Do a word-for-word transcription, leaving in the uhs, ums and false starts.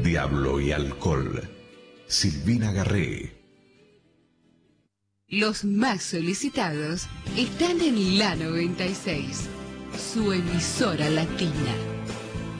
Diablo y alcohol. Silvina Garré. Los más solicitados están en la noventa y seis, su emisora latina.